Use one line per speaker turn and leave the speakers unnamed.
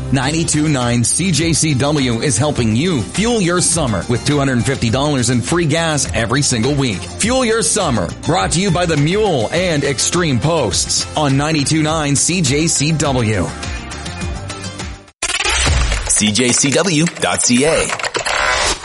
92.9 CJCW is helping you fuel your summer with $250 in free gas every single week. Fuel your summer. Brought to you by The Mule and Extreme Posts on 92.9 CJCW.
CJCW.ca